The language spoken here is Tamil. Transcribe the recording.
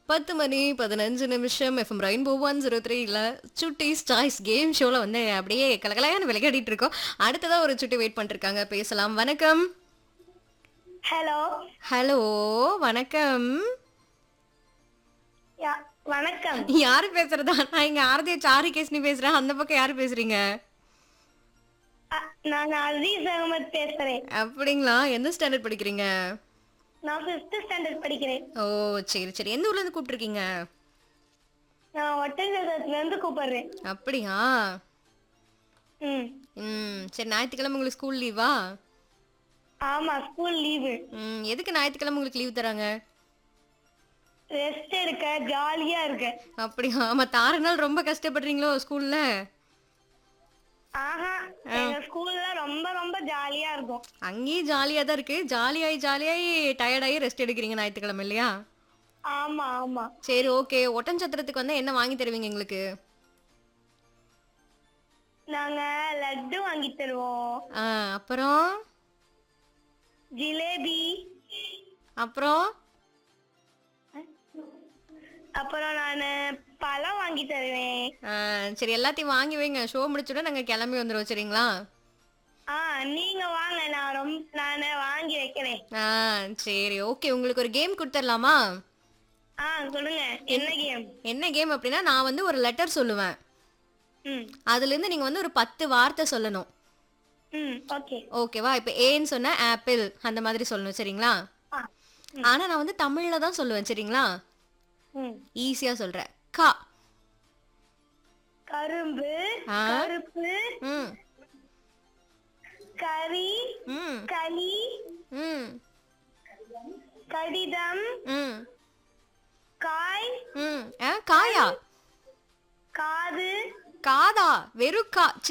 10 மணி 15 நிமிஷம் எஃப்எம் ரெயின்போ 103ல சுட்டிஸ் சாய்ஸ் கேம் ஷோல வந்து அப்படியே கலகலையான விளையாடிட்டு இருக்கோம். அடுத்ததா ஒரு சுட்டி வெயிட் பண்ணிருக்காங்க. பேசலாம். வணக்கம். ஹலோ ஹலோ வணக்கம். வணக்கம். யாரு பேசுறதா? நான் இங்க ஆரதி சாருகேஸ்னி பேசுறேன். அந்த பக்கம் யாரு பேசுறீங்க? நான் அசீஸ் அகமத் பேசுறேன். அப்படிங்களா? எந்த ஸ்டாண்டர்ட் படிக்கிறீங்க? நான் 5th ஸ்டாண்டர்ட் படிக்கிறேன். ஓ சரி சரி. எந்த ஊர்ல இருந்து கூப்பிட்டுருக்கீங்க? நான் ஒட்டஞ்சத்திரத்துல இருந்து கூப்பிடுறேன். அப்படியா? ம் சரி, ஞாயிற்றுக்கிழமை உங்களுக்கு ஸ்கூல் லீவா? ஆமா, ஸ்கூல் லீவு. எதுக்கு ஞாயிற்றுக்கிழமை உங்களுக்கு லீவ் தராங்க? ரெஸ்ட் எடுக்க, ஜாலியா இருக்க. அப்படியா? மத்த 6 நாள் ரொம்ப கஷ்டப்படுறீங்களோ ஸ்கூல்ல? ஆஹா, எங்க ஸ்கூல்ல ரொம்ப ரொம்ப ஜாலியா இருக்கும். அங்கேயும் ஜாலியா தான் இருக்கு. ஜாலியாயி டயர்டாயி ரெஸ்ட் எடுக்கிறீங்க ஞாயிற்றுக்கிழமை இல்லையா? ஆமா ஆமா. சரி ஓகே. ஒட்டன்சத்திரத்துக்கு வந்தா என்ன வாங்கி தருவீங்க எங்களுக்கு? நாங்க லட்டு வாங்கி தருவோம், அப்புறம் ஜிலேபி, அப்புறம் அப்புறம் நானு பழம் வாங்கி தருவேன். சரி, எல்லாத்தையும் வாங்கி வைங்க. ஷோ முடிச்சுட நாங்க கிளம்பி வந்துடுவோம். சரிங்களா? நீங்க வாங்க, நானு வாங்கி வைக்கிறேன். சரி ஓகே. உங்களுக்கு ஒரு கேம் கொடுத்துடலாமா? சொல்லுங்க, என்ன கேம்? என்ன கேம் அப்படின்னா, நான் வந்து ஒரு லெட்டர் சொல்லுவேன். அதுல இருந்து நீங்க வந்து ஒரு 10 வார்த்தை சொல்லணும். ஓகே. ஓகேவா? இப்ப ஏன்னு சொன்ன ஆப்பிள் அந்த மாதிரி சொல்லணும். சரிங்களா? ஆனா நான் வந்து தமிழ்ல தான் சொல்லுவேன். சரிங்களா? ஈஸியா சொல்றேன். கா. கரும்பு, கருப்பு, கரி, களி, கடிதம், காய். காயா? காது. காதா? வெறும் கா.